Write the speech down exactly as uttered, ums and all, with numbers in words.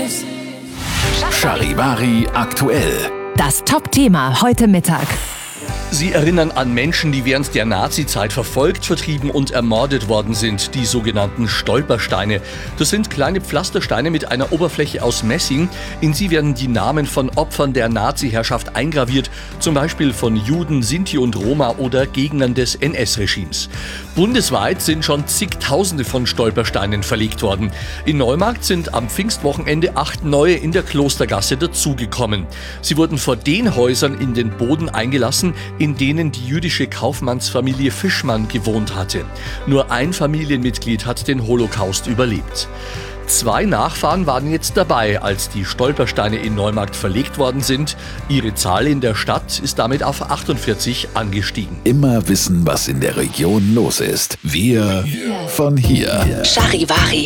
Charivari aktuell. Das Top-Thema heute Mittag. Sie erinnern an Menschen, die während der Nazizeit verfolgt, vertrieben und ermordet worden sind, die sogenannten Stolpersteine. Das sind kleine Pflastersteine mit einer Oberfläche aus Messing. In sie werden die Namen von Opfern der Nazi-Herrschaft eingraviert, zum Beispiel von Juden, Sinti und Roma oder Gegnern des N S-Regimes. Bundesweit sind schon zigtausende von Stolpersteinen verlegt worden. In Neumarkt sind am Pfingstwochenende acht neue in der Klostergasse dazugekommen. Sie wurden vor den Häusern in den Boden eingelassen, in denen die jüdische Kaufmannsfamilie Fischmann gewohnt hatte. Nur ein Familienmitglied hat den Holocaust überlebt. Zwei Nachfahren waren jetzt dabei, als die Stolpersteine in Neumarkt verlegt worden sind. Ihre Zahl in der Stadt ist damit auf achtundvierzig angestiegen. Immer wissen, was in der Region los ist. Wir von hier. Charivari.